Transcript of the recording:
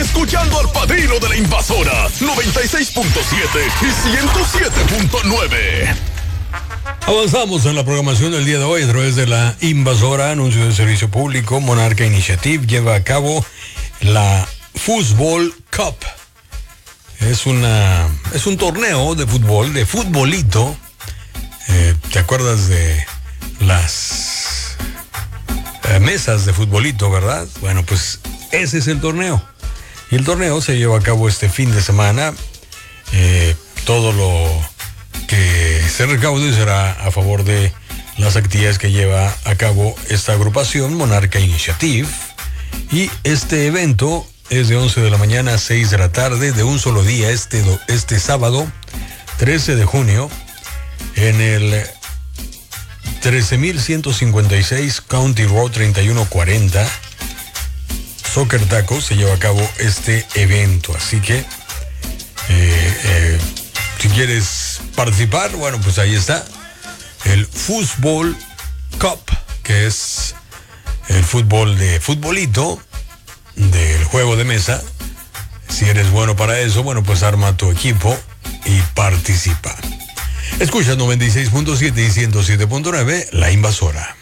escuchando al Padrino de la Invasora, 96.7 y 107.9. Avanzamos en la programación del día de hoy a través de la Invasora, anuncio de servicio público. Monarca Initiative lleva a cabo la Football Cup. Es un torneo de fútbol, de futbolito. ¿Te acuerdas de las mesas de futbolito, verdad? Bueno, pues ese es el torneo. Y el torneo se lleva a cabo este fin de semana. Todo lo que se recaude será a favor de las actividades que lleva a cabo esta agrupación, Monarca Initiative. Y este evento es de 11 de la mañana a 6 de la tarde, de un solo día, este sábado, 13 de junio, en el 13.156 County Road 3140, Soccer Taco, se lleva a cabo este evento. Así que, si quieres participar, bueno, pues ahí está el Football Cup, que es el fútbol de futbolito, del juego de mesa. Si eres bueno para eso, bueno, pues arma tu equipo y participa. Escucha 96.7 y 107.9, La Invasora.